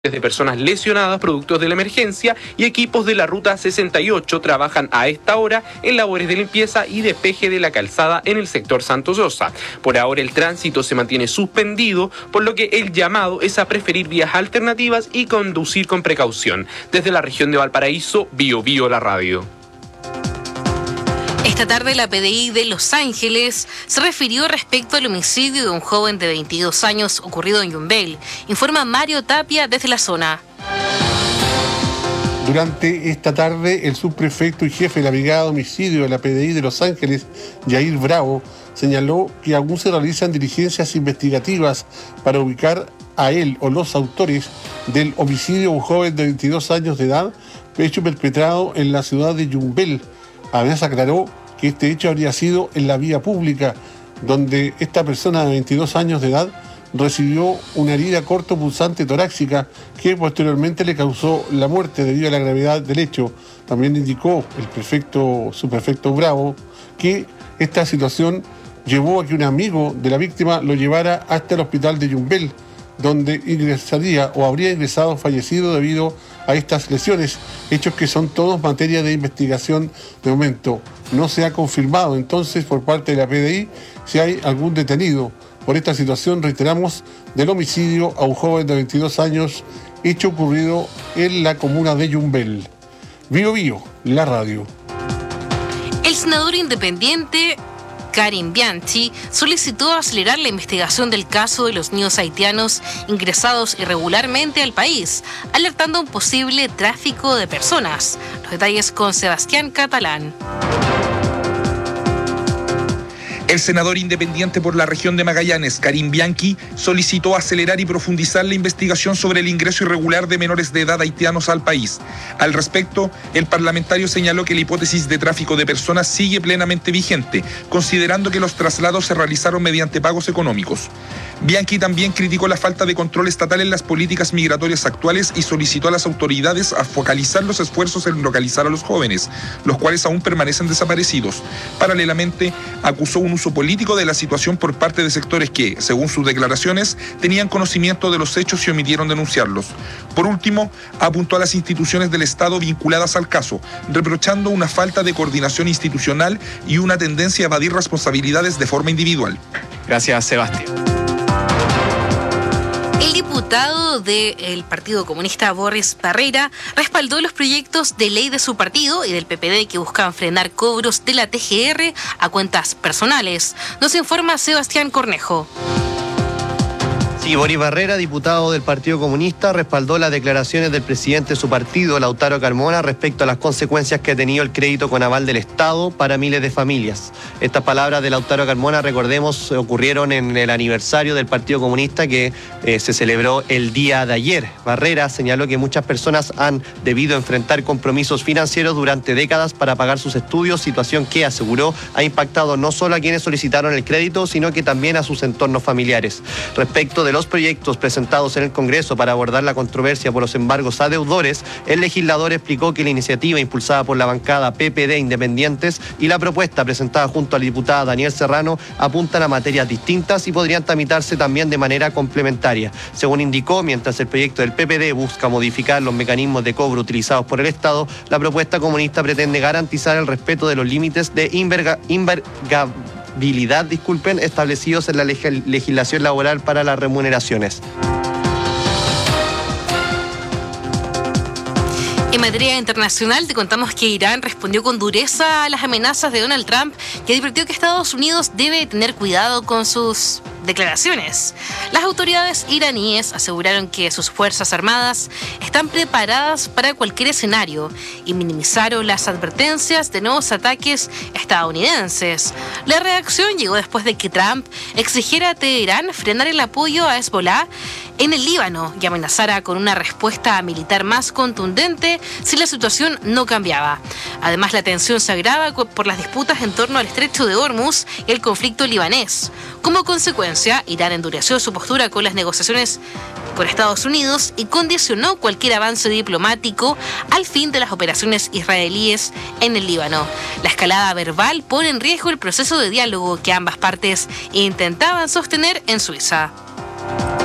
de personas lesionadas producto de la emergencia y equipos de la Ruta 68 trabajan a esta hora en labores de limpieza y despeje de la calzada en el sector Santo Sosa. Por ahora el tránsito se mantiene suspendido, por lo que el llamado es a preferir vías alternativas y conducir con precaución. Desde la región de Valparaíso, Bio Bio la radio. Esta tarde la PDI de Los Ángeles se refirió respecto al homicidio de un joven de 22 años ocurrido en Yumbel. Informa Mario Tapia desde la zona. Durante esta tarde, el subprefecto y jefe de la Brigada de Homicidio de la PDI de Los Ángeles, Yair Bravo, señaló que aún se realizan diligencias investigativas para ubicar a él o los autores del homicidio de un joven de 22 años de edad, hecho perpetrado en la ciudad de Yumbel. Además aclaró que este hecho habría sido en la vía pública, donde esta persona de 22 años de edad recibió una herida cortopunzante torácica que posteriormente le causó la muerte debido a la gravedad del hecho. También indicó el subprefecto Bravo que esta situación llevó a que un amigo de la víctima lo llevara hasta el hospital de Yumbel, donde ingresaría o habría ingresado fallecido debido a estas lesiones, hechos que son todos materia de investigación de momento. No se ha confirmado entonces por parte de la PDI si hay algún detenido por esta situación, reiteramos, del homicidio a un joven de 22 años, hecho ocurrido en la comuna de Yumbel. Bio Bio, la radio. El senador independiente Karim Bianchi solicitó acelerar la investigación del caso de los niños haitianos ingresados irregularmente al país, alertando un posible tráfico de personas. Los detalles con Sebastián Catalán. El senador independiente por la región de Magallanes, Karim Bianchi, solicitó acelerar y profundizar la investigación sobre el ingreso irregular de menores de edad haitianos al país. Al respecto, el parlamentario señaló que la hipótesis de tráfico de personas sigue plenamente vigente, considerando que los traslados se realizaron mediante pagos económicos. Bianchi también criticó la falta de control estatal en las políticas migratorias actuales y solicitó a las autoridades a focalizar los esfuerzos en localizar a los jóvenes, los cuales aún permanecen desaparecidos. Paralelamente, acusó un uso político de la situación por parte de sectores que, según sus declaraciones, tenían conocimiento de los hechos y omitieron denunciarlos. Por último, apuntó a las instituciones del Estado vinculadas al caso, reprochando una falta de coordinación institucional y una tendencia a evadir responsabilidades de forma individual. Gracias, Sebastián. El diputado del Partido Comunista Boris Barrera respaldó los proyectos de ley de su partido y del PPD que buscan frenar cobros de la TGR a cuentas personales. Nos informa Sebastián Cornejo. Sí, Boris Barrera, diputado del Partido Comunista, respaldó las declaraciones del presidente de su partido, Lautaro Carmona, respecto a las consecuencias que ha tenido el crédito con aval del Estado para miles de familias. Estas palabras de Lautaro Carmona, recordemos, ocurrieron en el aniversario del Partido Comunista que se celebró el día de ayer. Barrera señaló que muchas personas han debido enfrentar compromisos financieros durante décadas para pagar sus estudios, situación que, aseguró, ha impactado no solo a quienes solicitaron el crédito, sino que también a sus entornos familiares. Respecto de los proyectos presentados en el Congreso para abordar la controversia por los embargos a deudores, el legislador explicó que la iniciativa impulsada por la bancada PPD Independientes y la propuesta presentada junto a la diputada Daniel Serrano apuntan a materias distintas y podrían tramitarse también de manera complementaria. Según indicó, mientras el proyecto del PPD busca modificar los mecanismos de cobro utilizados por el Estado, la propuesta comunista pretende garantizar el respeto de los límites de establecidos en la legislación laboral para las remuneraciones. En materia internacional, te contamos que Irán respondió con dureza a las amenazas de Donald Trump y advirtió que Estados Unidos debe tener cuidado con sus declaraciones. Las autoridades iraníes aseguraron que sus fuerzas armadas están preparadas para cualquier escenario y minimizaron las advertencias de nuevos ataques estadounidenses. La reacción llegó después de que Trump exigiera a Teherán frenar el apoyo a Hezbollah en el Líbano y amenazara con una respuesta militar más contundente si la situación no cambiaba. Además, la tensión se agrava por las disputas en torno al estrecho de Hormuz y el conflicto libanés. Como consecuencia, Irán endureció su postura con las negociaciones con Estados Unidos y condicionó cualquier avance diplomático al fin de las operaciones israelíes en el Líbano. La escalada verbal pone en riesgo el proceso de diálogo que ambas partes intentaban sostener en Suiza.